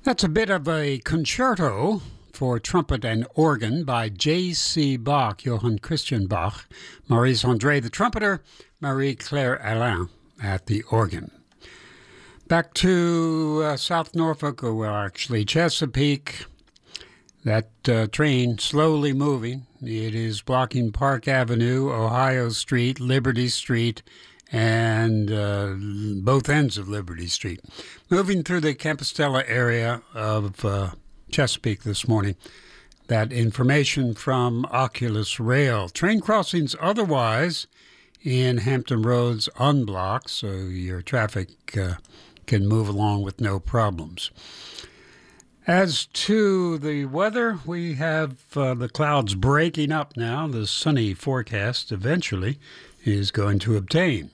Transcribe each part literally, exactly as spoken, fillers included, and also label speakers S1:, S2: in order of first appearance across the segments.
S1: That's a bit of a concerto for trumpet and organ by J C Bach, Johann Christian Bach, Maurice Andre the trumpeter, Marie-Claire Alain at the organ. Back to uh, South Norfolk, or well, actually Chesapeake. That uh, train slowly moving. It is blocking Park Avenue, Ohio Street, Liberty Street, and uh, both ends of Liberty Street. Moving through the Compostela area of uh, Chesapeake this morning. That information from Oculus Rail. Train crossings otherwise in Hampton Roads unblocked, so your traffic uh, can move along with no problems. As to the weather, we have uh, the clouds breaking up now. The sunny forecast eventually is going to obtain.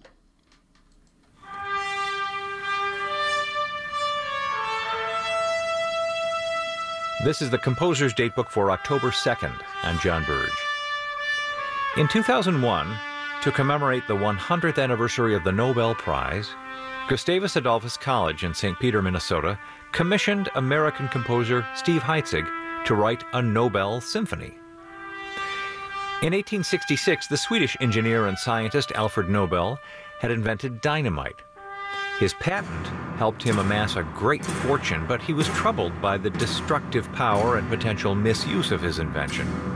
S2: This is the Composer's Datebook for October second. I'm John Burge. In two thousand one, to commemorate the one hundredth anniversary of the Nobel Prize, Gustavus Adolphus College in Saint Peter, Minnesota, commissioned American composer Steve Heitzig to write a Nobel Symphony. In eighteen sixty-six, the Swedish engineer and scientist Alfred Nobel had invented dynamite. His patent helped him amass a great fortune, but he was troubled by the destructive power and potential misuse of his invention.